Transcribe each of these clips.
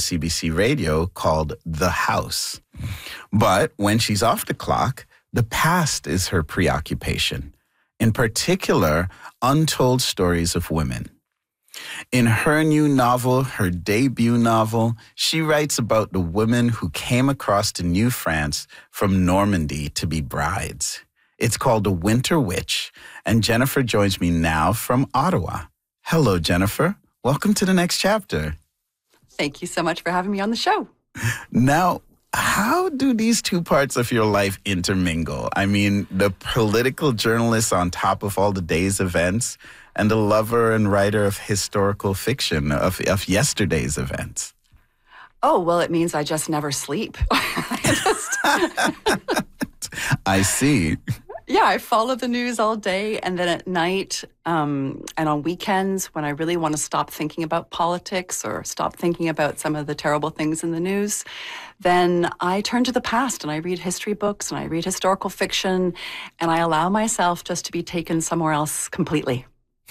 CBC Radio called The House. But when she's off the clock, the past is her preoccupation. In particular, untold stories of women. In her new novel, her debut novel, she writes about the women who came across to New France from Normandy to be brides. It's called The Winter Witch, and Jennifer joins me now from Ottawa. Hello, Jennifer. Welcome to the next chapter. Thank you so much for having me on the show. Now, how do these two parts of your life intermingle? I mean, the political journalist on top of all the day's events and the lover and writer of historical fiction of yesterday's events. Oh, well, it means I just never sleep. I see. Yeah, I follow the news all day, and then at night and on weekends when I really want to stop thinking about politics or stop thinking about some of the terrible things in the news, then I turn to the past and I read history books and I read historical fiction, and I allow myself just to be taken somewhere else completely.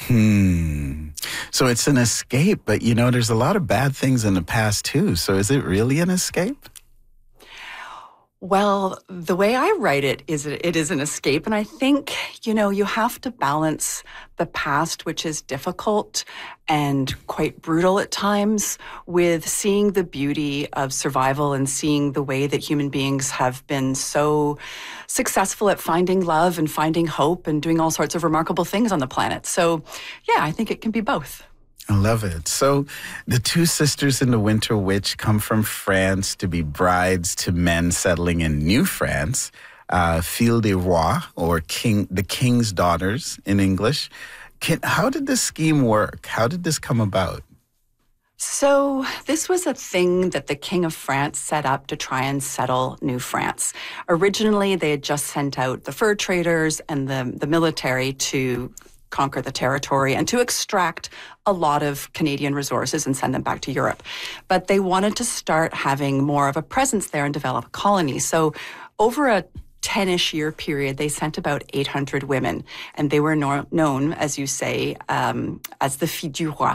So it's an escape, but there's a lot of bad things in the past too. So is it really an escape? Well, the way I write it is an escape. And I think, you have to balance the past, which is difficult and quite brutal at times, with seeing the beauty of survival and seeing the way that human beings have been so successful at finding love and finding hope and doing all sorts of remarkable things on the planet. So, yeah, I think it can be both. I love it. So the two sisters in The Winter Witch come from France to be brides to men settling in New France, Filles des Rois, or the King's Daughters in English. How did this scheme work? How did this come about? So this was a thing that the King of France set up to try and settle New France. Originally, they had just sent out the fur traders and the military to conquer the territory and to extract a lot of Canadian resources and send them back to Europe. But they wanted to start having more of a presence there and develop a colony. So over a 10-ish year period, they sent about 800 women, and they were known, as you say, as the Filles du Roi.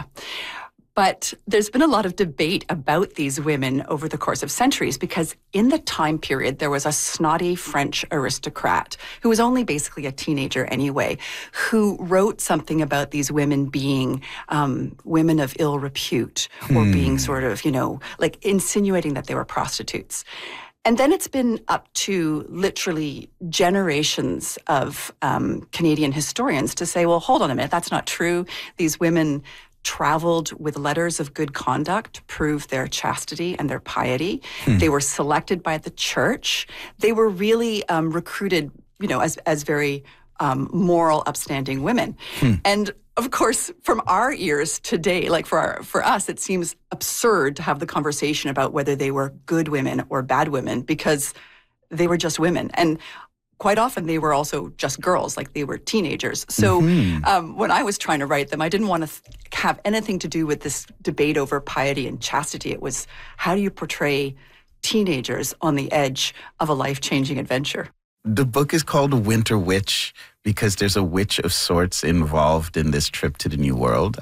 But there's been a lot of debate about these women over the course of centuries, because in the time period, there was a snotty French aristocrat who was only basically a teenager anyway, who wrote something about these women being women of ill repute or being sort of, like insinuating that they were prostitutes. And then it's been up to literally generations of Canadian historians to say, well, hold on a minute, that's not true. These women traveled with letters of good conduct to prove their chastity and their piety. They were selected by the church. They were really recruited, as very moral, upstanding women. And of course, from our ears today, like for us, it seems absurd to have the conversation about whether they were good women or bad women, because they were just women. And quite often they were also just girls, like they were teenagers. So when I was trying to write them, I didn't want to have anything to do with this debate over piety and chastity. It was, how do you portray teenagers on the edge of a life-changing adventure? The book is called The Winter Witch because there's a witch of sorts involved in this trip to the New World.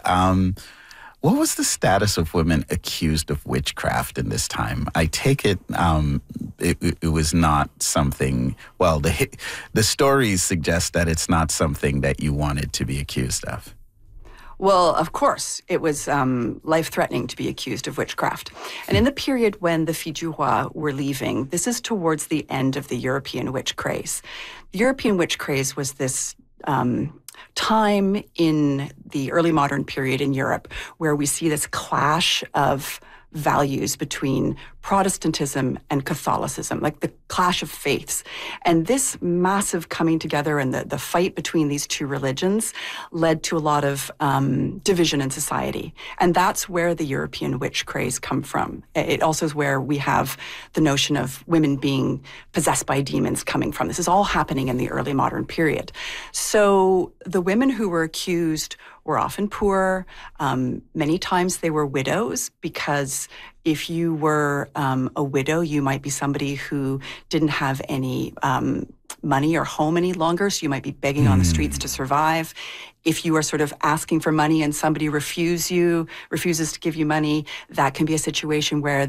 What was the status of women accused of witchcraft in this time? I take it it was not something, well, the stories suggest that it's not something that you wanted to be accused of. Well, of course, it was life-threatening to be accused of witchcraft. And in the period when the Filles du Roi were leaving, this is towards the end of the European witch craze. The European witch craze was this time in the early modern period in Europe where we see this clash of values between Protestantism and Catholicism, like the clash of faiths. And this massive coming together and the fight between these two religions led to a lot of division in society. And that's where the European witch craze come from. It also is where we have the notion of women being possessed by demons coming from. This is all happening in the early modern period. So the women who were accused were often poor. Many times they were widows, because if you were a widow, you might be somebody who didn't have any money or home any longer, so you might be begging on the streets to survive. If you are sort of asking for money and somebody refuses to give you money, that can be a situation where